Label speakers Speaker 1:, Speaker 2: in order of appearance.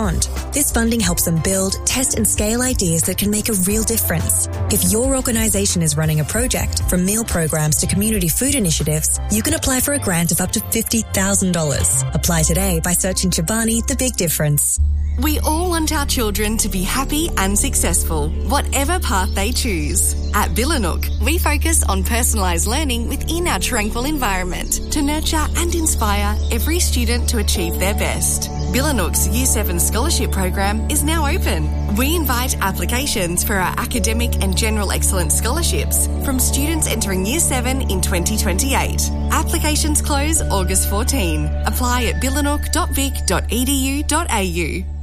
Speaker 1: beyond. This funding helps them build, test and scale ideas that can make a real difference. If your organisation is running a project, from meal programs to community food initiatives, you can apply for a grant of up to $50,000. Apply today by searching Chobani The Big Difference.
Speaker 2: We all want our children to be happy and successful, whatever path they choose. At Billanook, we focus on personalised learning within our tranquil environment to nurture and inspire every student to achieve their best. Billanook's Year 7 Scholarship Program is now open. We invite applications for our academic and general excellence scholarships from students entering Year 7 in 2028. Applications close August 14. Apply at billanook.vic.edu.au.